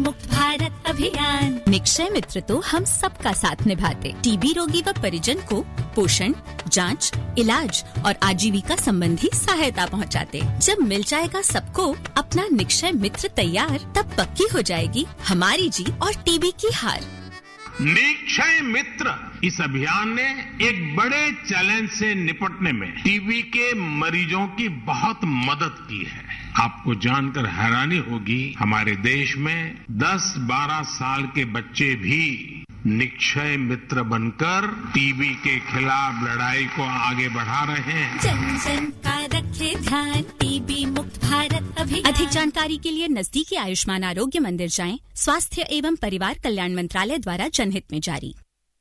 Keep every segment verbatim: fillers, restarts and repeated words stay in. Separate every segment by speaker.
Speaker 1: मुक्त भारत अभियान।
Speaker 2: निक्षय मित्र तो हम सबका साथ निभाते, टीबी रोगी व परिजन को पोषण, जांच, इलाज और आजीविका संबंधी सहायता पहुंचाते। जब मिल जाएगा सबको अपना निक्षय मित्र तैयार, तब पक्की हो जाएगी हमारी जीत और टीबी की हार।
Speaker 3: निक्षय मित्र इस अभियान ने एक बड़े चैलेंज से निपटने में टीबी के मरीजों की बहुत मदद की है। आपको जानकर हैरानी होगी, हमारे देश में दस बारह साल के बच्चे भी निक्षय मित्र बनकर टीबी के खिलाफ लड़ाई को आगे बढ़ा रहे हैं।
Speaker 1: जन जन का रखे ध्यान, टीबी मुक्त भारत अभियान।
Speaker 2: अधिक जानकारी के लिए नजदीकी आयुष्मान आरोग्य मंदिर जाएं। स्वास्थ्य एवं परिवार कल्याण मंत्रालय द्वारा जनहित में जारी।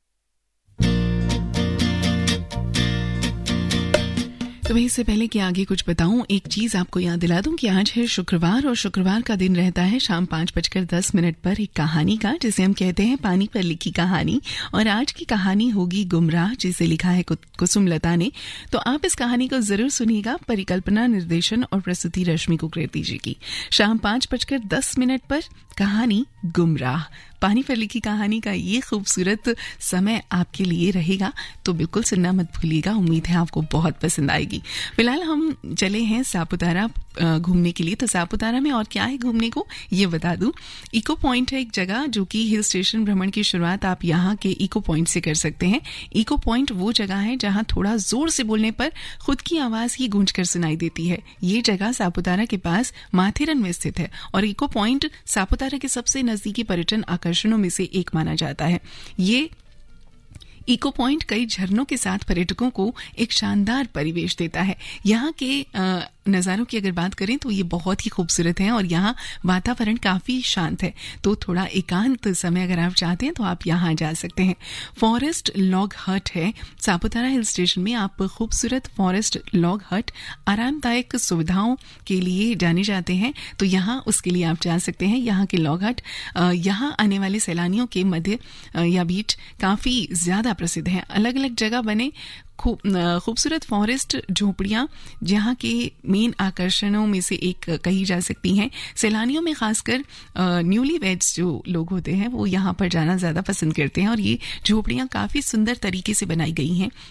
Speaker 4: तो मैं इससे पहले कि आगे कुछ बताऊं, एक चीज आपको याद दिला दूं कि आज है शुक्रवार और शुक्रवार का दिन रहता है शाम पांच बजकर दस मिनट पर एक कहानी का, जिसे हम कहते हैं पानी पर लिखी कहानी। और आज की कहानी होगी गुमराह, जिसे लिखा है कुसुम लता ने। तो आप इस कहानी को जरूर सुनिएगा। परिकल्पना, निर्देशन और प्रस्तुति रश्मि कुकरेती जी की। शाम पांच बजकर दस मिनट पर कहानी गुमराह, पानी पर लिखी कहानी का ये खूबसूरत समय आपके लिए रहेगा, तो बिल्कुल सुनना मत भूलिएगा। उम्मीद है आपको बहुत पसंद आएगी। फिलहाल हम चले हैं सापुतारा घूमने के लिए। तो सापुतारा में और क्या है घूमने को, ये बता दूं। इको पॉइंट है एक जगह, जो कि हिल स्टेशन भ्रमण की शुरुआत आप यहाँ के इको पॉइंट से कर सकते हैं। इको पॉइंट वो जगह है जहाँ थोड़ा जोर से बोलने पर खुद की आवाज ही गूंज कर सुनाई देती है। ये जगह सापुतारा के पास माथेरन में स्थित है और इको पॉइंट सापुतारा के सबसे नजदीकी पर्यटन आकर्षणों में से एक माना जाता है। ये इको पॉइंट कई झरनों के साथ पर्यटकों को एक शानदार परिवेश देता है। यहाँ के आ, नज़ारों की अगर बात करें तो ये बहुत ही खूबसूरत है और यहाँ वातावरण काफी शांत है। तो थोड़ा एकांत समय अगर आप चाहते हैं तो आप यहाँ जा सकते हैं। फॉरेस्ट लॉग हट है सापुतारा हिल स्टेशन में। आप खूबसूरत फॉरेस्ट लॉग हट आरामदायक सुविधाओं के लिए जाने जाते हैं, तो यहाँ उसके लिए आप जा सकते हैं। यहाँ के लॉग हट यहाँ आने वाले सैलानियों के मध्य या बीच काफी ज्यादा प्रसिद्ध है। अलग अलग जगह बने खूबसूरत फॉरेस्ट झोपड़ियां जहां के मेन आकर्षणों में से एक कही जा सकती हैं। सैलानियों में खासकर न्यूली वेड्स जो लोग होते हैं वो यहां पर जाना ज्यादा पसंद करते हैं और ये झोपड़ियां काफी सुंदर तरीके से बनाई गई हैं।